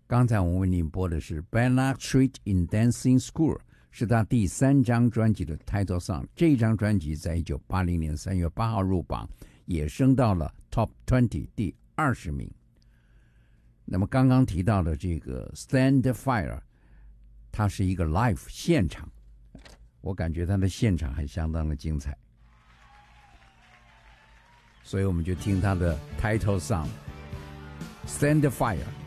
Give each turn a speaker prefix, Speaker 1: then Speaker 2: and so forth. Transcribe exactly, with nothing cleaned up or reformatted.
Speaker 1: 刚才我们为您播的是 Bernard Street in Dancing School， 是他第三张专辑的 title song。 这张专辑在一九八零年三月八号入榜，也升到了 Top 二十第二十名。那么刚刚提到的这个 Stand Fire， 它是一个 live 现场，我感觉它的现场还相当的精彩，所以我们就听它的 title song Stand Fire。